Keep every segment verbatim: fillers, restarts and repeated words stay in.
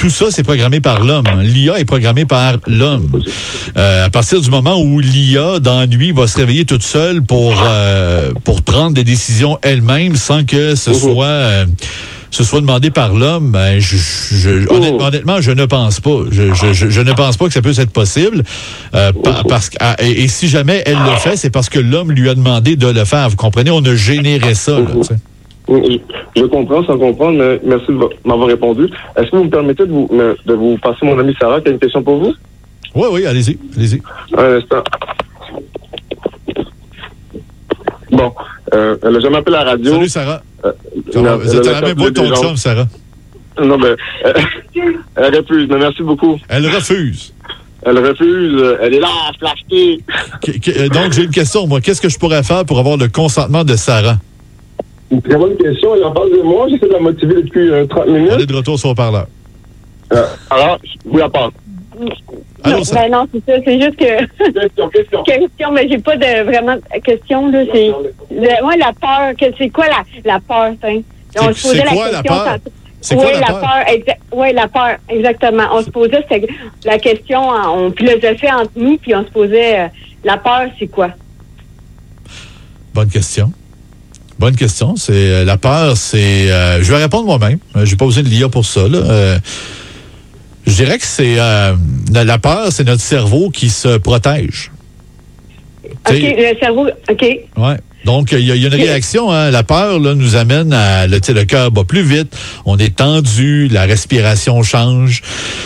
tout ça, c'est programmé par l'homme. L'I A est programmée par l'homme. Euh, à partir du moment où l'I A, dans la nuit, va se réveiller toute seule pour, euh, pour prendre des décisions elle-même sans que ce soit... Euh, ce soit demandé par l'homme, ben, je, je, honnêtement, honnêtement, je ne pense pas. Je, je, je, je ne pense pas que ça puisse être possible. Euh, pa, parce que, et, et si jamais elle le fait, c'est parce que l'homme lui a demandé de le faire. Vous comprenez? On a généré ça. Là, je, je comprends, sans comprendre, mais merci de m'avoir répondu. Est-ce que vous me permettez de vous, de vous passer mon amie Sarah qui a une question pour vous? Oui, oui, allez-y. Allez-y. Un instant. Bon, euh, elle n'a jamais appelé la radio. Salut, Sarah. Euh, tu as la même voix de ton chum, Sarah. Non, mais euh, elle refuse, mais merci beaucoup. Elle refuse. Elle refuse. Elle est là à flasher. Donc, j'ai une question, moi. Qu'est-ce que je pourrais faire pour avoir le consentement de Sarah? Une très bonne question. Elle en parle de moi. J'essaie de la motiver depuis euh, trente minutes. On est de retour sur le parleur. Euh, alors, je vous la passe. Allô, non, ben non, c'est ça. C'est juste que... Question, question. Question, mais j'ai pas de vraiment de question, là. C'est... Le, ouais, la peur. Que, c'est quoi la, la peur, hein? On se posait c'est quoi la, question, la peur? C'est oui, quoi la, la peur? peur exa- oui, la peur, exactement. On se posait c'était la question, on philosophait entre nous, puis on se posait, euh, la peur, c'est quoi? Bonne question. Bonne question. C'est euh, la peur, c'est... Euh, je vais répondre moi-même. Euh, j'ai pas besoin de l'I A pour ça, là. Euh, Je dirais que c'est euh, la peur, c'est notre cerveau qui se protège. OK, T'sais, le cerveau, OK. Oui. Donc, il y, y a une réaction. Hein, la peur là, nous amène à... Le, le cœur bat plus vite, on est tendu, la respiration change.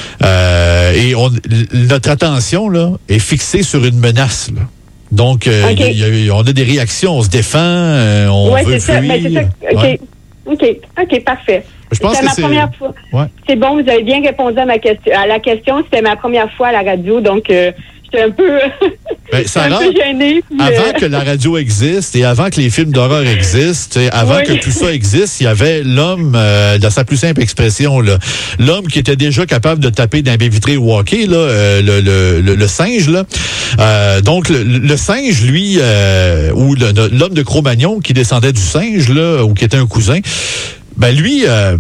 Euh, et on, notre attention là, est fixée sur une menace. Là. Donc, euh, okay. y a, on a des réactions, on se défend, euh, on ouais, veut c'est fuir. Ça, ben, c'est ça. OK. Ouais. OK, OK, parfait. Je pense c'était que ma c'est... première fois. Ouais. C'est bon, vous avez bien répondu à ma question. À la question, c'était ma première fois à la radio, donc euh, j'étais un peu, ben, Sarah, un peu gênée. Puis, avant euh... que la radio existe et avant que les films d'horreur existent, avant oui. que tout ça existe, il y avait l'homme, euh, dans sa plus simple expression, là, l'homme qui était déjà capable de taper d'un baie vitrée au hockey, là, euh, le, le, le, le singe, là. Euh, donc le, le singe, lui, euh, ou le, l'homme de Cro-Magnon qui descendait du singe, là, ou qui était un cousin. Ben lui, euh,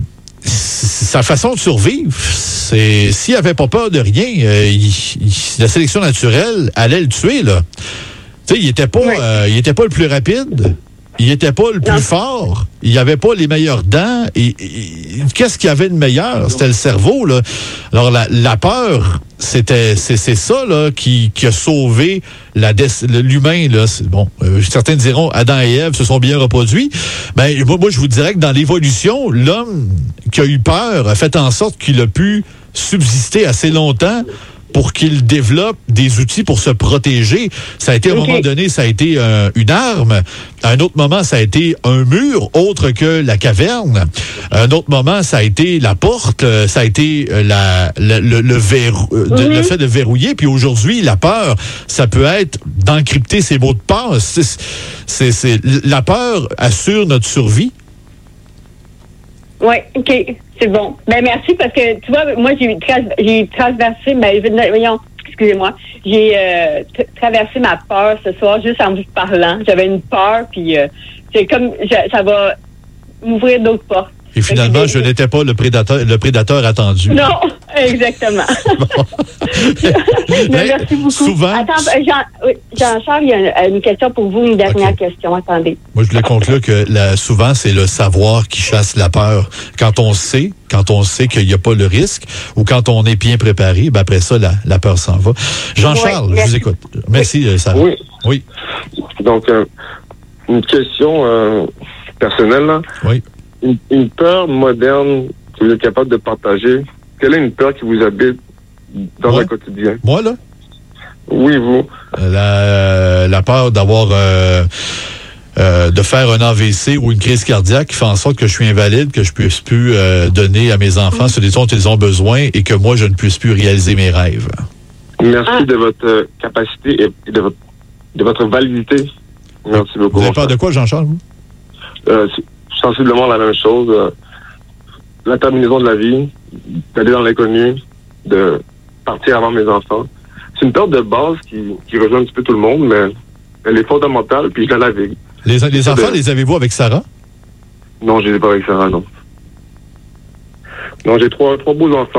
sa façon de survivre, c'est s'il avait pas peur de rien, euh, il, il, la sélection naturelle allait le tuer là. Tu sais, il était pas, oui. euh, il était pas le plus rapide, il était pas le plus non. fort, il avait pas les meilleures dents. Et, et qu'est-ce qu'il y avait de meilleur? C'était le cerveau là. Alors la, la peur, c'était c'est, c'est ça là qui, qui a sauvé la l'humain là. Bon, euh, certains diront Adam et Ève se sont bien reproduits. Ben moi, moi je vous dirais que dans l'évolution, l'homme qui a eu peur a fait en sorte qu'il a pu subsister assez longtemps pour qu'il développe des outils pour se protéger. Ça a été, à un okay. moment donné, ça a été euh, une arme. À un autre moment, ça a été un mur, autre que la caverne. À un autre moment, ça a été la porte. Ça a été la, la, le, le, verrou, mm-hmm. le fait de verrouiller. Puis aujourd'hui, la peur, ça peut être d'encrypter ses mots de passe. C'est, c'est, c'est, la peur assure notre survie. Oui, OK, c'est bon. Ben merci parce que, tu vois, moi, j'ai, tra- j'ai traversé, ben, voyons, excusez-moi, j'ai euh, t- traversé ma peur ce soir juste en vous parlant. J'avais une peur, puis euh, c'est comme, je, ça va m'ouvrir d'autres portes. Et finalement, je n'étais pas le prédateur, le prédateur attendu. Non, exactement. Mais merci beaucoup. Souvent. Attends, Jean, oui, Jean-Charles, il y a une, une question pour vous, une dernière okay. question. Attendez. Moi, je voulais conclure que la, souvent, c'est le savoir qui chasse la peur. Quand on sait, quand on sait qu'il n'y a pas le risque, ou quand on est bien préparé, ben après ça, la, la peur s'en va. Jean-Charles, oui, je vous écoute. Merci, oui. Sarah. Oui. Oui. Donc, euh, une question euh, personnelle, là. Oui. Une, une peur moderne que vous êtes capable de partager. Quelle est une peur qui vous habite dans Moi? le quotidien? Moi, là? Oui, vous. La, la peur d'avoir... Euh, euh, de faire un A V C ou une crise cardiaque qui fait en sorte que je suis invalide, que je puisse plus euh, donner à mes enfants ce dont ils ont besoin et que moi, je ne puisse plus réaliser mes rêves. Merci ah. de votre euh, capacité et de votre, de votre validité. Merci beaucoup. Vous avez peur de quoi, Jean-Charles? Vous? Euh, sensiblement la même chose. Euh, la terminaison de la vie, d'aller dans l'inconnu, de partir avant mes enfants. C'est une peur de base qui, qui rejoint un petit peu tout le monde, mais elle est fondamentale, puis je la navigue. Les, les enfants, de... les avez-vous avec Sarah? Non, je les ai pas avec Sarah, non. Non, j'ai trois, trois beaux enfants.